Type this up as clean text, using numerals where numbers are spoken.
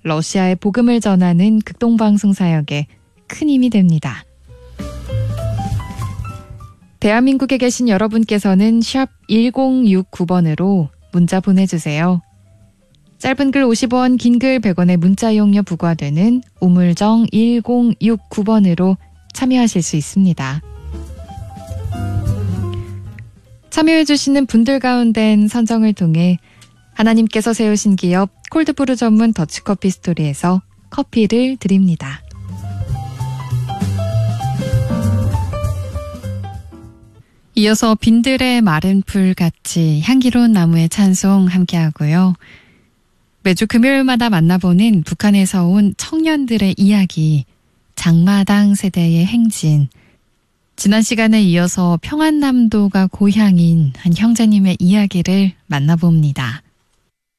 러시아에 복음을 전하는 극동방송 사역에 큰 힘이 됩니다. 대한민국에 계신 여러분께서는 샵 1069번으로 문자 보내주세요. 짧은 글 50원, 긴 글 100원의 문자 이용료 부과되는 우물정 1069번으로 참여하실 수 있습니다. 참여해주시는 분들 가운데는 선정을 통해 하나님께서 세우신 기업 콜드브루 전문 더치커피 스토리에서 커피를 드립니다. 이어서 빈들의 마른 풀같이 향기로운 나무의 찬송 함께하고요. 매주 금요일마다 만나보는 북한에서 온 청년들의 이야기, 장마당 세대의 행진. 지난 시간에 이어서 평안남도가 고향인 한 형제님의 이야기를 만나봅니다.